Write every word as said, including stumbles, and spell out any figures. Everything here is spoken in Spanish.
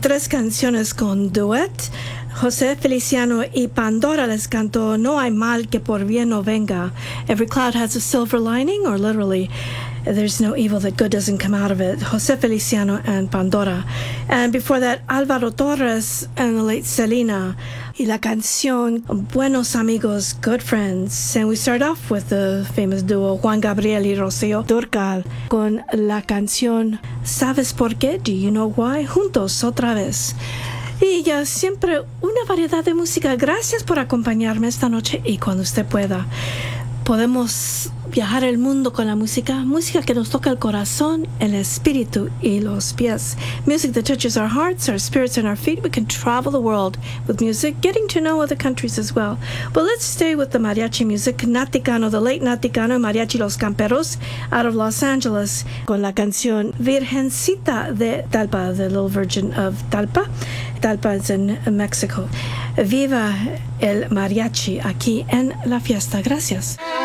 tres canciones con duet. José Feliciano y Pandora les cantó No hay mal que por bien no venga. Every cloud has a silver lining, or literally, there's no evil that good doesn't come out of it. José Feliciano and Pandora. And before that, Álvaro Torres and the late Selena. Y la canción Buenos Amigos, Good Friends. And we start off with the famous duo Juan Gabriel y Rocío Dúrcal con la canción ¿Sabes por qué? Do you know why? Juntos otra vez. Y ya siempre una variedad de música. Gracias por acompañarme esta noche y cuando usted pueda. Podemos viajar el mundo con la música, música que nos toca el corazón, el espíritu y los pies. Music that touches our hearts, our spirits, and our feet. We can travel the world with music, getting to know other countries as well. But let's stay with the mariachi music. Nat Ticano, the late Nat Ticano, Mariachi Los Camperos, out of Los Angeles, con la canción Virgencita de Talpa, the Little Virgin of Talpa. Talpa is in Mexico. Viva el mariachi aquí en la fiesta. Gracias.